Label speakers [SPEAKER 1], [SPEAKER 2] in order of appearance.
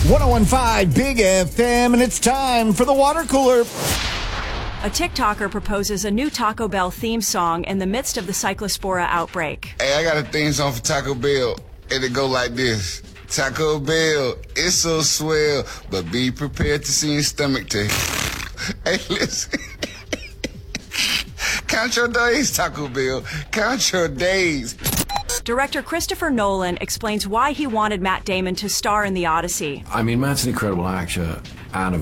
[SPEAKER 1] 101.5 Big FM, and it's time for the water cooler.
[SPEAKER 2] A TikToker proposes a new Taco Bell theme song in the midst of the Cyclospora outbreak.
[SPEAKER 3] Hey, I got a theme song for Taco Bell, and it go like this. Taco Bell, it's so swell, but be prepared to see your stomach to. Hey, listen. Count your days, Taco Bell. Count your days.
[SPEAKER 2] Director Christopher Nolan explains why he wanted Matt Damon to star in The Odyssey.
[SPEAKER 4] I mean, Matt's an incredible actor and a